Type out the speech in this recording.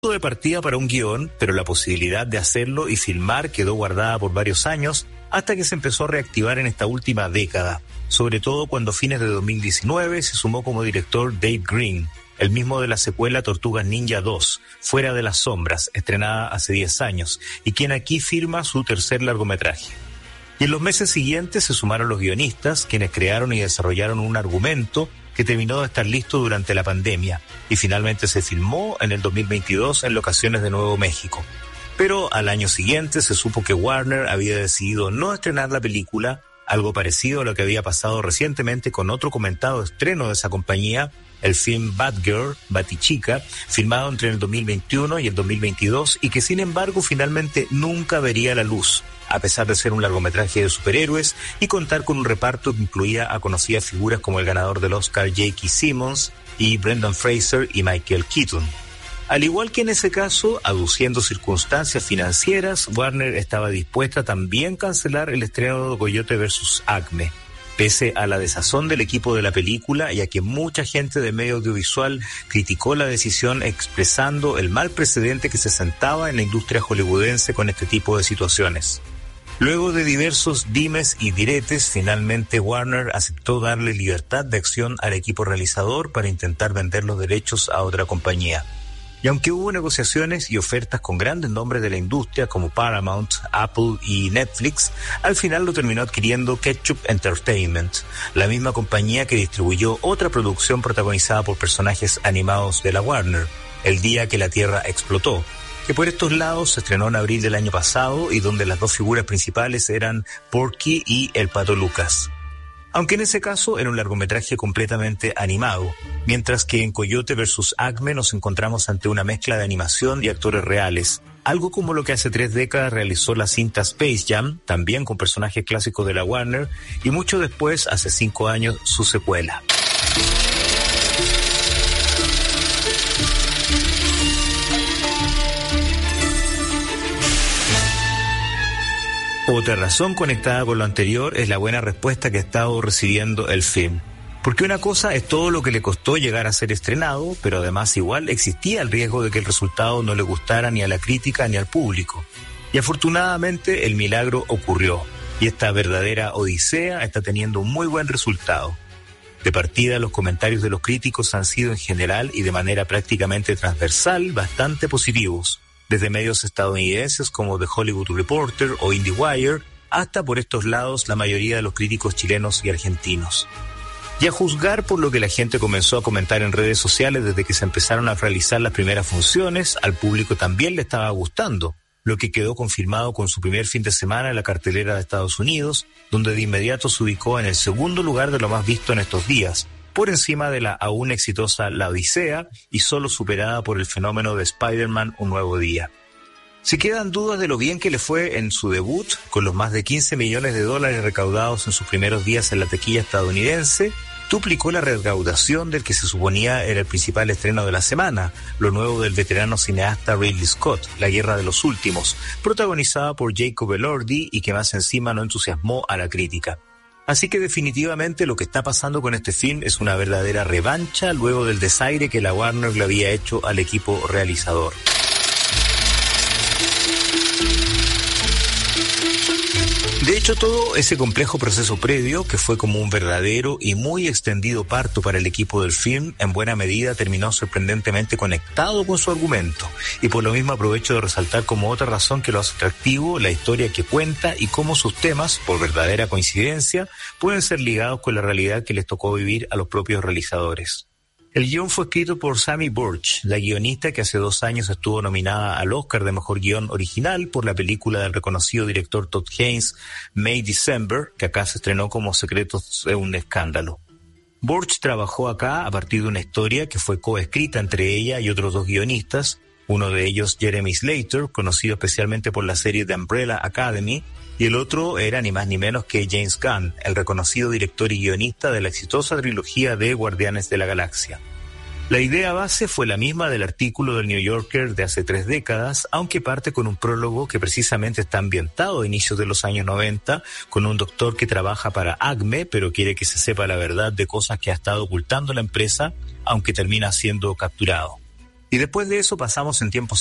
de partida para un guión, pero la posibilidad de hacerlo y filmar quedó guardada por varios años hasta que se empezó a reactivar en esta última década, sobre todo cuando a fines de 2019 se sumó como director Dave Green, el mismo de la secuela Tortugas Ninja 2, Fuera de las Sombras, estrenada hace 10 años, y quien aquí firma su tercer largometraje. Y en los meses siguientes se sumaron los guionistas, quienes crearon y desarrollaron un argumento que terminó de estar listo durante la pandemia y finalmente se filmó en el 2022 en locaciones de Nuevo México. Pero al año siguiente se supo que Warner había decidido no estrenar la película, algo parecido a lo que había pasado recientemente con otro comentado estreno de esa compañía, el film Batgirl, Batichica, filmado entre el 2021 y el 2022 y que sin embargo finalmente nunca vería la luz, a pesar de ser un largometraje de superhéroes y contar con un reparto que incluía a conocidas figuras como el ganador del Oscar J.K. Simmons y Brendan Fraser y Michael Keaton. Al igual que en ese caso, aduciendo circunstancias financieras, Warner estaba dispuesta a también cancelar el estreno de Coyote vs. Acme, pese a la desazón del equipo de la película y a que mucha gente de medio audiovisual criticó la decisión expresando el mal precedente que se sentaba en la industria hollywoodense con este tipo de situaciones. Luego de diversos dimes y diretes, finalmente Warner aceptó darle libertad de acción al equipo realizador para intentar vender los derechos a otra compañía. Y aunque hubo negociaciones y ofertas con grandes nombres de la industria como Paramount, Apple y Netflix, al final lo terminó adquiriendo Ketchup Entertainment, la misma compañía que distribuyó otra producción protagonizada por personajes animados de la Warner, El día que la Tierra explotó, que por estos lados se estrenó en abril del año pasado y donde las dos figuras principales eran Porky y el Pato Lucas. Aunque en ese caso era un largometraje completamente animado, mientras que en Coyote vs. Acme nos encontramos ante una mezcla de animación y actores reales, algo como lo que hace 3 décadas realizó la cinta Space Jam, también con personajes clásicos de la Warner, y mucho después, hace 5 años, su secuela. Otra razón conectada con lo anterior es la buena respuesta que ha estado recibiendo el film. Porque una cosa es todo lo que le costó llegar a ser estrenado, pero además igual existía el riesgo de que el resultado no le gustara ni a la crítica ni al público. Y afortunadamente el milagro ocurrió, y esta verdadera odisea está teniendo un muy buen resultado. De partida, los comentarios de los críticos han sido en general y de manera prácticamente transversal bastante positivos, desde medios estadounidenses como The Hollywood Reporter o IndieWire, hasta por estos lados la mayoría de los críticos chilenos y argentinos. Y a juzgar por lo que la gente comenzó a comentar en redes sociales desde que se empezaron a realizar las primeras funciones, al público también le estaba gustando, lo que quedó confirmado con su primer fin de semana en la cartelera de Estados Unidos, donde de inmediato se ubicó en el segundo lugar de lo más visto en estos días, por encima de la aún exitosa La Odisea y solo superada por el fenómeno de Spider-Man Un Nuevo Día. Si quedan dudas de lo bien que le fue en su debut, con los más de $15 millones recaudados en sus primeros días en la taquilla estadounidense, duplicó la recaudación del que se suponía era el principal estreno de la semana, lo nuevo del veterano cineasta Ridley Scott, La Guerra de los Últimos, protagonizada por Jacob Elordi y que más encima no entusiasmó a la crítica. Así que definitivamente lo que está pasando con este film es una verdadera revancha luego del desaire que la Warner le había hecho al equipo realizador. De hecho, todo ese complejo proceso previo, que fue como un verdadero y muy extendido parto para el equipo del film, en buena medida terminó sorprendentemente conectado con su argumento, y por lo mismo aprovecho de resaltar como otra razón que lo hace atractivo la historia que cuenta y cómo sus temas, por verdadera coincidencia, pueden ser ligados con la realidad que les tocó vivir a los propios realizadores. El guión fue escrito por Sammy Burch, la guionista que hace 2 años estuvo nominada al Oscar de Mejor Guión Original por la película del reconocido director Todd Haynes, May December, que acá se estrenó como Secretos de un Escándalo. Burch trabajó acá a partir de una historia que fue coescrita entre ella y otros 2 guionistas, uno de ellos Jeremy Slater, conocido especialmente por la serie The Umbrella Academy, y el otro era ni más ni menos que James Gunn, el reconocido director y guionista de la exitosa trilogía de Guardianes de la Galaxia. La idea base fue la misma del artículo del New Yorker de hace 3 décadas, aunque parte con un prólogo que precisamente está ambientado a inicios de los años 90, con un doctor que trabaja para Acme, pero quiere que se sepa la verdad de cosas que ha estado ocultando la empresa, aunque termina siendo capturado. Y después de eso pasamos en tiempos